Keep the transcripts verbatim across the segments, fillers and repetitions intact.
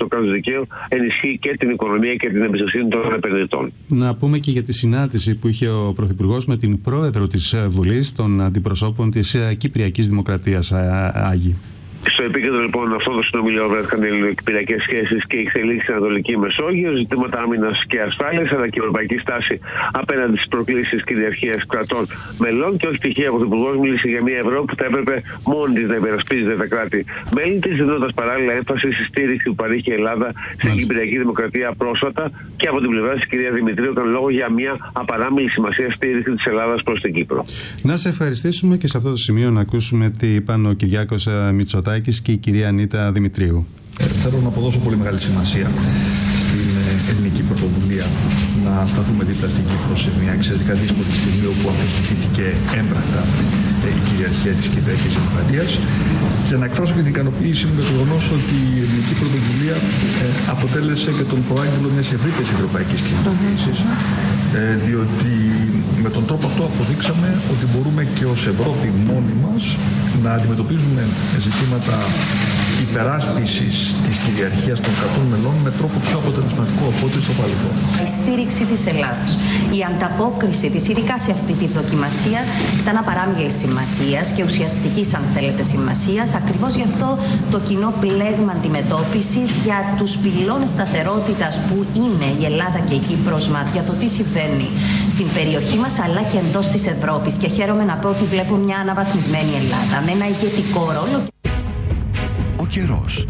το κράτος δικαίου ενισχύει και την οικονομία και την εμπιστοσύνη των επενδυτών. Να πούμε και για τη συνάντηση που είχε ο Πρωθυπουργός με την πρόεδρο της Βουλής των Αντιπροσώπων της Κυπριακής Δημοκρατίας, Άγη. Στο επίκεντρο λοιπόν αυτών των συνομιλιών βρέθηκαν οι ελληνοκυπριακές σχέσεις και οι εξελίξεις στην Ανατολική Μεσόγειο, ζητήματα άμυνας και ασφάλειας, αλλά και η ευρωπαϊκή στάση απέναντι στις προκλήσεις κυριαρχίας κρατών μελών. Και όχι τυχαία, ο Πρωθυπουργός μίλησε για μια Ευρώπη που θα έπρεπε μόνη της να υπερασπίζεται τα κράτη-μέλη της, δίνοντας παράλληλα έμφαση στη στήριξη που παρήχε η Ελλάδα στην Κυπριακή Δημοκρατία πρόσφατα. Και από την πλευρά της κυρία Δημητρίου, έκανε λόγο για μια απαράμιλη σημασία στήριξη της Ελλάδας προς την Κύπρο. Να σε ευχαριστήσουμε και σε αυτό το σημείο να ακούσουμε τι είπαν ο Κυριάκος Μητσοτάκης και η κυρία Ανίτα Δημητρίου. Ε, θέλω να αποδώσω πολύ μεγάλη σημασία στην ε, ελληνική πρωτοβουλία να σταθούμε δίπλα στην Κύπρο σε μια εξαιρετικά δύσκολη στιγμή όπου αμφισβητήθηκε έμπρακτα ε, η κυριαρχία της Κυπριακής Δημοκρατίας, και να εκφράσω και την ικανοποίησή μου για το γεγονός ότι η ελληνική πρωτοβουλία ε, αποτέλεσε και τον προάγγελο μιας ευρύτερης ευρωπαϊκής κινητοποίησης, ε, διότι με τον τρόπο αυτό αποδείξαμε ότι μπορούμε και ως Ευρώπη μόνοι μας να αντιμετωπίζουμε ζητήματα υπεράσπισης της κυριαρχίας των κρατών μελών με τρόπο πιο αποτελεσματικό από ό,τι στο παρελθόν. Η στήριξη της Ελλάδας, η ανταπόκριση της, ειδικά σε αυτή τη δοκιμασία, ήταν απαράμιλης σημασίας και ουσιαστικής, αν θέλετε, σημασίας. Ακριβώς γι' αυτό το κοινό πλέγμα αντιμετώπισης για τους πυλώνες σταθερότητας που είναι η Ελλάδα και η Κύπρος μας, για το τι συμβαίνει στην περιοχή μας αλλά και εντός της Ευρώπης. Και χαίρομαι να πω ότι βλέπω μια αναβαθμισμένη Ελλάδα με ένα ηγετικό ρόλο. Ο καιρός.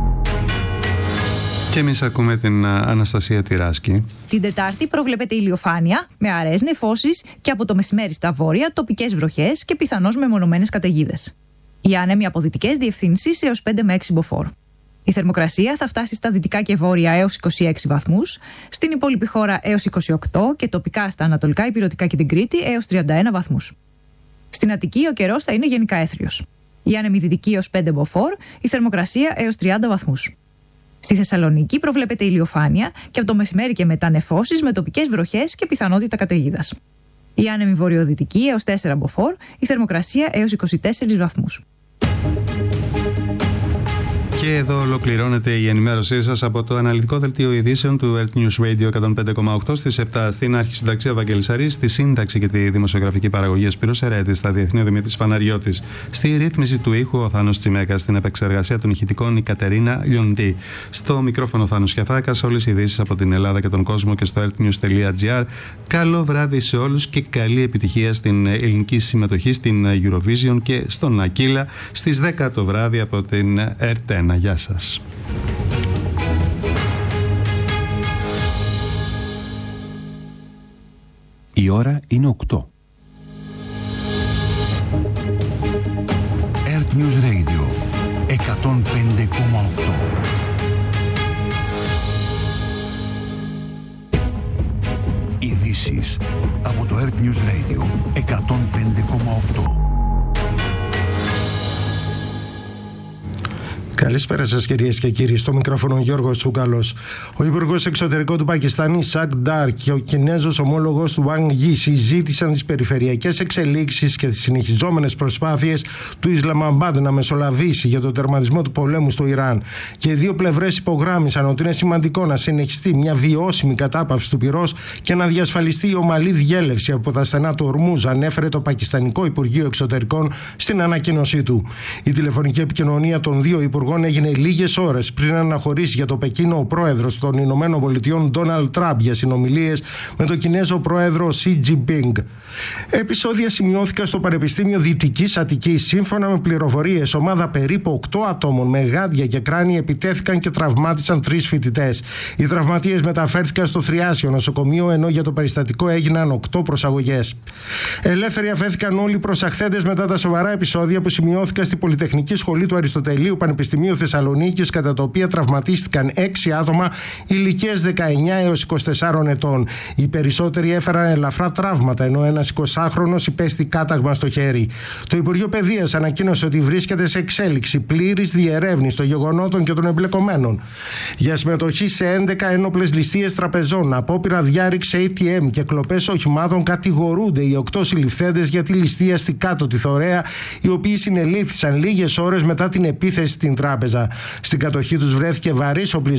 Και εμείς ακούμε την Αναστασία Τυράσκη. Την Τετάρτη προβλέπεται ηλιοφάνεια με αραιές νεφώσεις και από το μεσημέρι στα βόρεια τοπικές βροχές και πιθανώς μεμονωμένες καταιγίδες. Οι άνεμοι από δυτικές διευθύνσεις έως πέντε με έξι μποφόρ. Η θερμοκρασία θα φτάσει στα δυτικά και βόρεια έως είκοσι έξι βαθμούς, στην υπόλοιπη χώρα έως είκοσι οκτώ και τοπικά στα ανατολικά, ηπειρωτικά και την Κρήτη έως τριάντα ένα βαθμούς. Στην Αττική ο καιρός θα είναι γενικά έθριος. Η άνεμη δυτική έως πέντε μποφόρ, η θερμοκρασία έως τριάντα βαθμούς. Στη Θεσσαλονίκη προβλέπεται ηλιοφάνεια και από το μεσημέρι και μετά νεφώσεις με τοπικές βροχές και πιθανότητα καταιγίδας. Η άνεμη βορειοδυτική έως τέσσερα μποφόρ, η θερμοκρασία έως είκοσι τέσσερις βαθμούς. Και εδώ ολοκληρώνεται η ενημέρωσή σας από το αναλυτικό δελτίο ειδήσεων του Earth News Radio εκατόν πέντε κόμμα οκτώ στις επτά. Στην αρχισυνταξία Βαγγέλης Αρής, στη σύνταξη και τη δημοσιογραφική παραγωγή Σπύρος Ερέτης, στα διεθνή ο Δημήτρης Φαναριώτης, στη ρύθμιση του ήχου ο Θάνος Τσιμέκας, στην επεξεργασία των ηχητικών η Κατερίνα Λιοντή. Στο μικρόφωνο Θάνος Κιαφάκας, όλες οι ειδήσεις από την Ελλάδα και τον κόσμο και στο earthnews.gr. Καλό βράδυ σε όλους και καλή επιτυχία στην ελληνική συμμετοχή στην Eurovision και στον Ακύλα στις δέκα το βράδυ από την ΕΡΤ ένα. Γεια σας. Η ώρα είναι οκτώ. Earth News Radio εκατόν πέντε κόμμα οκτώ. Ειδήσεις από το Earth News Radio εκατόν πέντε κόμμα οκτώ. Καλησπέρα σας κυρίες και κύριοι, στο μικρόφωνο Γιώργος Τσούκαλος. Ο Υπουργός Εξωτερικών του Πακιστάν, Ισακ Ντάρ, και ο Κινέζος ομόλογος του Wang Yi συζήτησαν τις περιφερειακές εξελίξεις και τις συνεχιζόμενες προσπάθειες του Ισλαμαμπάντ να μεσολαβήσει για τον τερματισμό του πολέμου στο Ιράν. Και οι δύο πλευρές υπογράμμισαν ότι είναι σημαντικό να συνεχιστεί μια βιώσιμη κατάπαυση του πυρός και να διασφαλιστεί η ομαλή διέλευση από τα στενά του Ορμούζ, ανέφερε το Πακιστανικό Υπουργείο Εξωτερικών στην ανακοίνωσή του. Η τηλεφωνική επικοινωνία των δύο υπουργών έγινε λίγες ώρες πριν αναχωρήσει για το Πεκίνο ο πρόεδρος των Ηνωμένων Πολιτειών Ντόναλντ Τραμπ για συνομιλίες με τον Κινέζο πρόεδρο Σι Τζινπίνγκ. Επεισόδια σημειώθηκαν στο Πανεπιστήμιο Δυτικής Αττικής. Σύμφωνα με πληροφορίες, ομάδα περίπου οκτώ ατόμων με γάντια και κράνη επιτέθηκαν και τραυμάτισαν τρεις φοιτητές. Οι τραυματίες μεταφέρθηκαν στο Θριάσιο νοσοκομείο, ενώ για το περιστατικό έγιναν οκτώ προσαγωγές. Ελεύθεροι αφέθηκαν όλοι οι προσαχθέντες μετά τα σοβαρά επεισόδια που σημειώθηκαν στη Πολυτεχνική Σχολή του Αριστοτελείου Πανεπιστημίου Θεσσαλονίκης, κατά τα οποία τραυματίστηκαν έξι άτομα ηλικίας δεκαεννιά έως είκοσι τεσσάρων ετών. Οι περισσότεροι έφεραν ελαφρά τραύματα, ενώ ένας εικοσάχρονος υπέστη κάταγμα στο χέρι. Το Υπουργείο Παιδείας ανακοίνωσε ότι βρίσκεται σε εξέλιξη πλήρης διερεύνηση των γεγονότων και των εμπλεκομένων. Για συμμετοχή σε έντεκα ένοπλες ληστείες τραπεζών, απόπειρα διάρρηξη έι τι εμ και κλοπές οχημάτων κατηγορούνται οι οκτώ συλληφθέντες για τη ληστεία στη Κάτω τη Θωρέα, οι οποίοι συνελήφθησαν λίγες ώρες μετά την επίθεση στην τράπεζα. Στην κατοχή τους βρέθηκε βαρύς οπλισμός